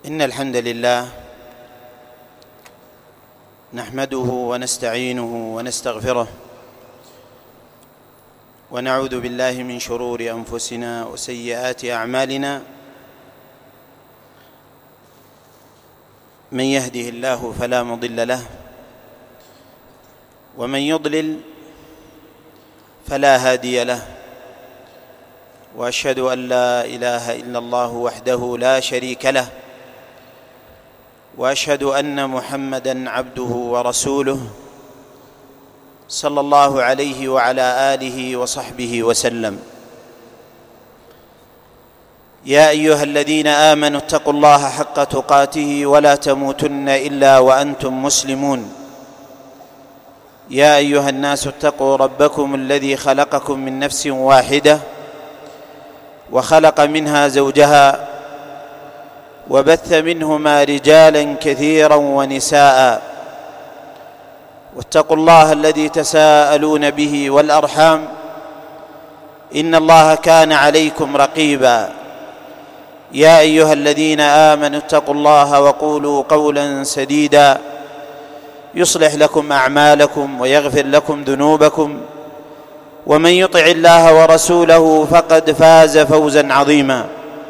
إن الحمد لله نحمده ونستعينه ونستغفره ونعوذ بالله من شرور أنفسنا وسيئات أعمالنا. من يهده الله فلا مضل له ومن يضلل فلا هادي له، وأشهد أن لا إله إلا الله وحده لا شريك له، وأشهد أن محمدًا عبده ورسوله صلى الله عليه وعلى آله وصحبه وسلم. يا أيها الذين آمنوا اتقوا الله حق تقاته ولا تموتن إلا وأنتم مسلمون. يا أيها الناس اتقوا ربكم الذي خلقكم من نفس واحدة وخلق منها زوجها وبث منهما رجالا كثيرا ونساء، واتقوا الله الذي تساءلون به والأرحام إن الله كان عليكم رقيبا. يا أيها الذين آمنوا اتقوا الله وقولوا قولا سديدا يصلح لكم أعمالكم ويغفر لكم ذنوبكم، ومن يطع الله ورسوله فقد فاز فوزا عظيما.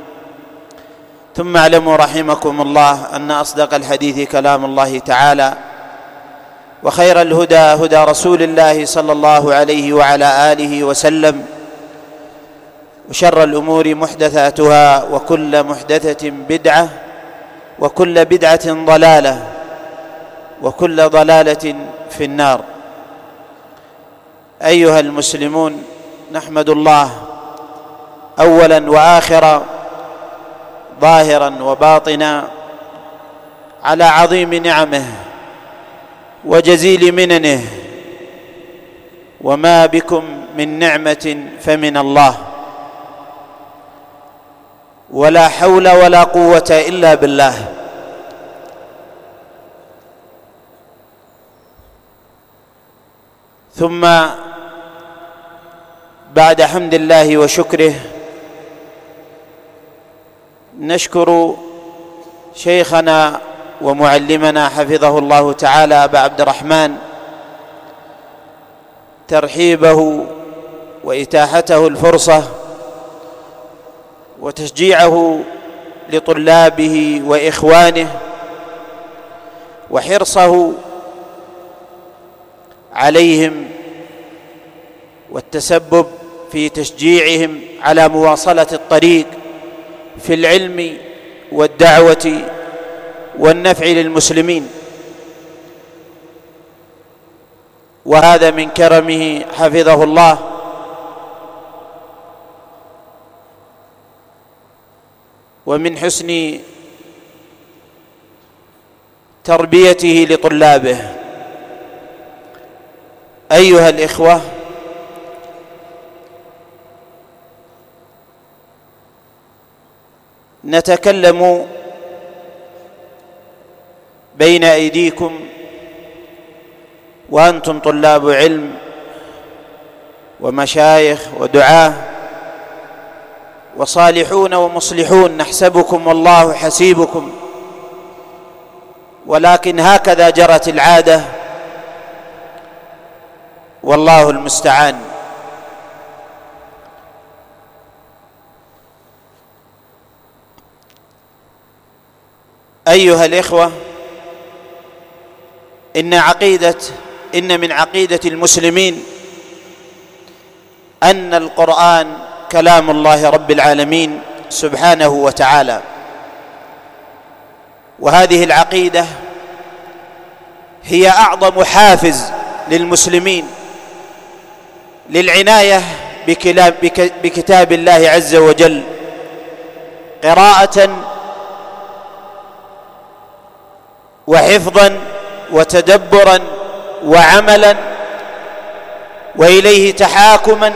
ثم اعلموا رحمكم الله أن أصدق الحديث كلام الله تعالى، وخير الهدى هدى رسول الله صلى الله عليه وعلى آله وسلم، وشر الأمور محدثاتها، وكل محدثة بدعة، وكل بدعة ضلالة، وكل ضلالة في النار. أيها المسلمون، نحمد الله أولا وآخرا ظاهرا وباطنا على عظيم نعمه وجزيل مننه، وما بكم من نعمة فمن الله، ولا حول ولا قوة إلا بالله. ثم بعد حمد الله وشكره نشكر شيخنا ومعلمنا حفظه الله تعالى أبا عبد الرحمن ترحيبه وإتاحته الفرصة وتشجيعه لطلابه وإخوانه، وحرصه عليهم والتسبب في تشجيعهم على مواصلة الطريق في العلم والدعوة والنفع للمسلمين، وهذا من كرمه حفظه الله. ومن حسن تربيته لطلابه. أيها الإخوة، نتكلم بين أيديكم وأنتم طلاب علم ومشايخ ودعاة وصالحون ومصلحون، نحسبكم والله حسيبكم، ولكن هكذا جرت العادة، والله المستعان. أيها الإخوة، إن من عقيدة المسلمين أن القرآن كلام الله رب العالمين سبحانه وتعالى، وهذه العقيدة هي أعظم حافز للمسلمين للعناية بكتاب الله عز وجل، قراءة وحفظا وتدبرا وعملا، وإليه تحاكما،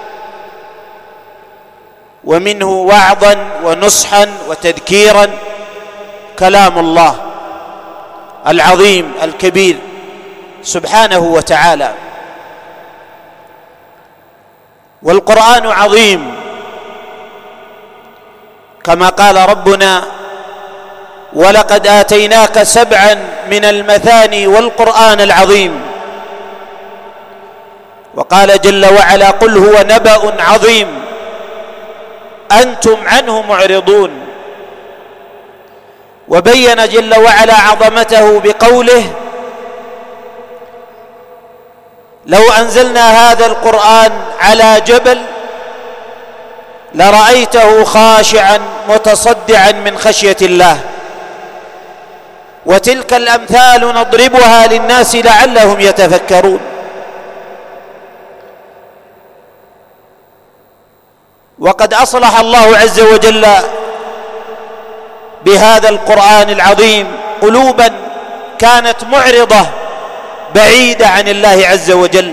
ومنه وعظا ونصحا وتذكيرا. كلام الله العظيم الكبير سبحانه وتعالى. والقرآن عظيم كما قال ربنا ولقد آتيناك 7 من المثاني والقرآن العظيم. وقال جل وعلا: قل هو نبأ عظيم أنتم عنه معرضون. وبين جل وعلا عظمته بقوله: لو أنزلنا هذا القرآن على جبل لرأيته خاشعا متصدعا من خشية الله. وتلك الأمثال نضربها للناس لعلهم يتفكرون. وقد أصلح الله عز وجل بهذا القرآن العظيم قلوبا كانت معرضة بعيدة عن الله عز وجل.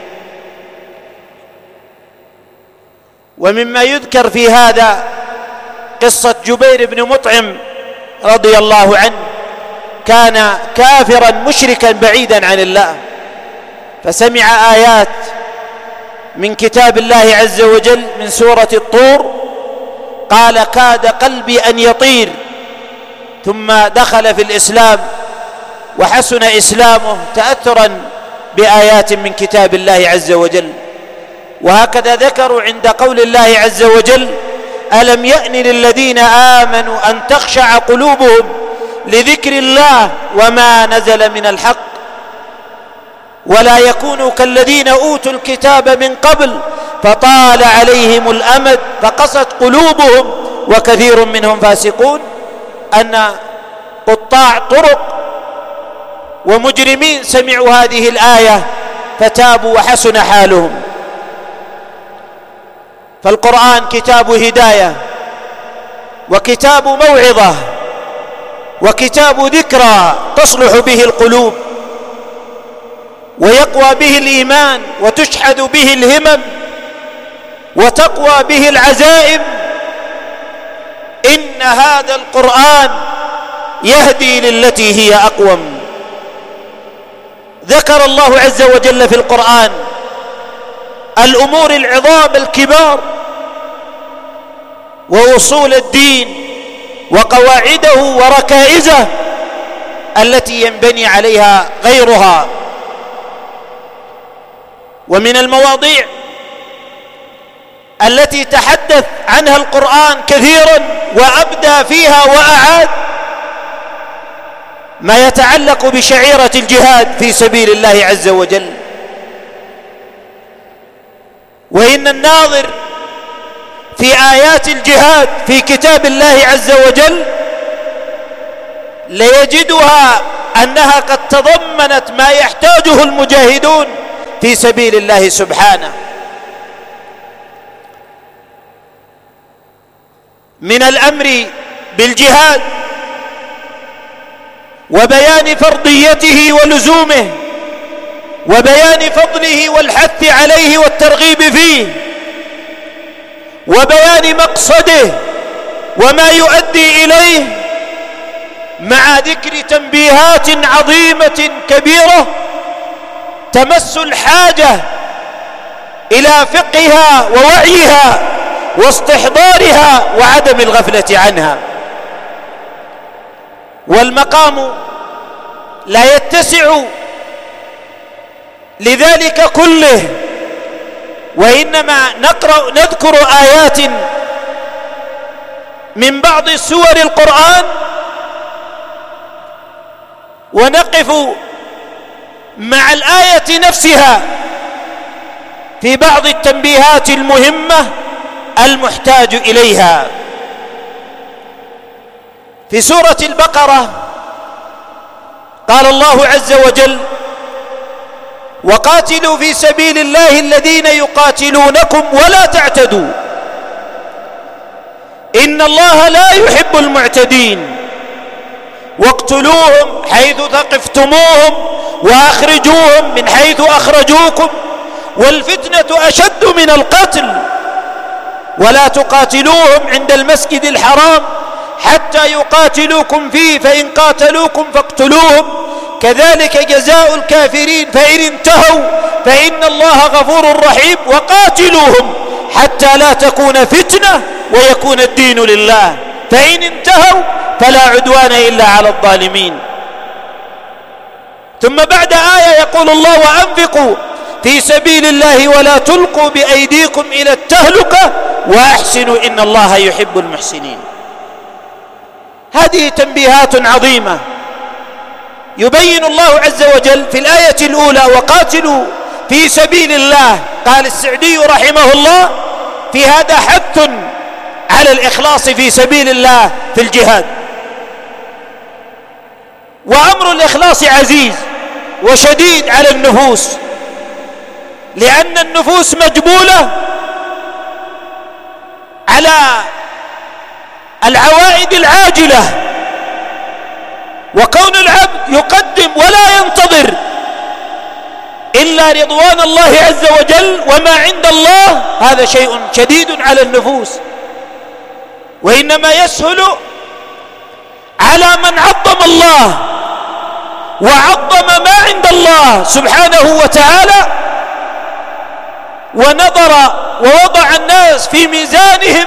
ومما يذكر في هذا قصة جبير بن مطعم رضي الله عنه، كان كافرا مشركا بعيدا عن الله، فسمع آيات من كتاب الله عز وجل من سورة الطور، قال: كاد قلبي أن يطير، ثم دخل في الإسلام وحسن إسلامه تأثرا بآيات من كتاب الله عز وجل. وهكذا ذكروا عند قول الله عز وجل: ألم يأن للذين آمنوا أن تخشع قلوبهم لذكر الله وما نزل من الحق ولا يكونوا كالذين أوتوا الكتاب من قبل فطال عليهم الأمد فقست قلوبهم وكثير منهم فاسقون. أن قطاع طرق ومجرمين سمعوا هذه الآية فتابوا وحسن حالهم. فالقرآن كتاب هداية، وكتاب موعظة، وكتاب ذكرى تصلح به القلوب ويقوى به الإيمان وتشحذ به الهمم وتقوى به العزائم. إن هذا القرآن يهدي للتي هي أقوم. ذكر الله عز وجل في القرآن الأمور العظام الكبار وأصول الدين وقواعده وركائزه التي ينبني عليها غيرها. ومن المواضيع التي تحدث عنها القرآن كثيرا وأبدى فيها وأعاد ما يتعلق بشعيرة الجهاد في سبيل الله عز وجل. وإن الناظر في آيات الجهاد في كتاب الله عز وجل ليجدها أنها قد تضمنت ما يحتاجه المجاهدون في سبيل الله سبحانه من الأمر بالجهاد وبيان فرضيته ولزومه وبيان فضله والحث عليه والترغيب فيه وبيان مقصده وما يؤدي إليه، مع ذكر تنبيهات عظيمة كبيرة تمس الحاجة إلى فقهها ووعيها واستحضارها وعدم الغفلة عنها. والمقام لا يتسع لذلك كله، وإنما نذكر آيات من بعض سور القرآن ونقف مع الآية نفسها في بعض التنبيهات المهمة المحتاج إليها. في سورة البقرة قال الله عز وجل: وقاتلوا في سبيل الله الذين يقاتلونكم ولا تعتدوا إن الله لا يحب المعتدين واقتلوهم حيث ثقفتموهم وأخرجوهم من حيث أخرجوكم والفتنة أشد من القتل ولا تقاتلوهم عند المسجد الحرام حتى يقاتلوكم فيه فإن قاتلوكم فاقتلوهم كذلك جزاء الكافرين فإن انتهوا فإن الله غفور رحيم وقاتلوهم حتى لا تكون فتنة ويكون الدين لله فإن انتهوا فلا عدوان إلا على الظالمين. ثم بعد آية يقول الله: وأنفقوا في سبيل الله ولا تلقوا بأيديكم إلى التهلكة وأحسنوا إن الله يحب المحسنين. هذه تنبيهات عظيمة يبين الله عز وجل في الآية الأولى: وقاتلوا في سبيل الله. قال السعدي رحمه الله: في هذا حث على الإخلاص في سبيل الله في الجهاد. وأمر الإخلاص عزيز وشديد على النفوس، لأن النفوس مجبولة على العوائد العاجلة، وكون العبد يقدم ولا ينتظر إلا رضوان الله عز وجل وما عند الله، هذا شيء شديد على النفوس، وإنما يسهل على من عظم الله وعظم ما عند الله سبحانه وتعالى، ونظر ووضع الناس في ميزانهم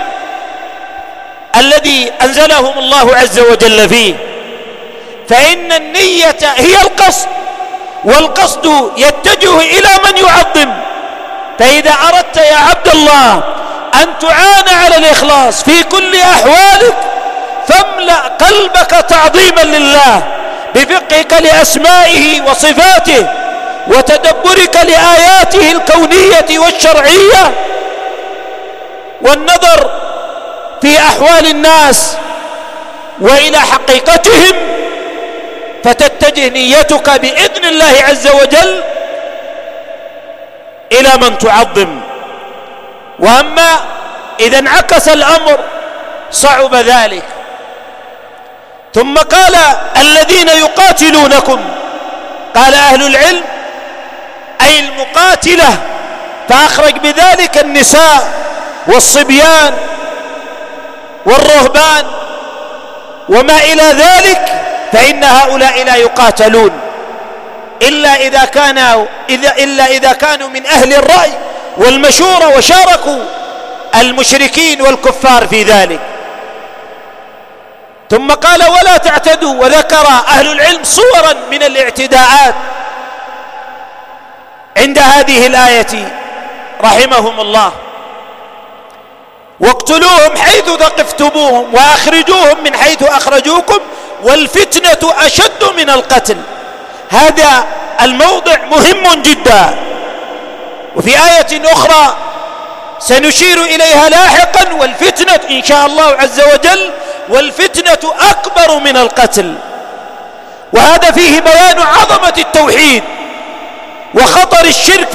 الذي أنزلهم الله عز وجل فيه. فإن النية هي القصد، والقصد يتجه إلى من يعظم. فإذا أردت يا عبد الله أن تعان على الإخلاص في كل أحوالك، فاملأ قلبك تعظيما لله بفقهك لأسمائه وصفاته، وتدبرك لآياته الكونية والشرعية، والنظر في أحوال الناس وإلى حقيقتهم، فتتجه نيتك بإذن الله عز وجل إلى من تعظم. وأما إذا انعكس الأمر صعب ذلك. ثم قال: الذين يقاتلونكم. قال أهل العلم: أي المقاتلة، فأخرج بذلك النساء والصبيان والرهبان وما إلى ذلك، فإن هؤلاء لا يقاتلون إلا إذا كانوا من أهل الرأي والمشورة وشاركوا المشركين والكفار في ذلك. ثم قال: ولا تعتدوا. وذكر أهل العلم صورا من الاعتداءات عند هذه الآية رحمهم الله: واقتلوهم حيث ثقفتموهم وأخرجوهم من حيث أخرجوكم والفتنة أشد من القتل. هذا الموضع مهم جدا. وفي آية أخرى سنشير إليها لاحقا: والفتنة إن شاء الله عز وجل والفتنة أكبر من القتل. وهذا فيه بيان عظمة التوحيد وخطر الشرك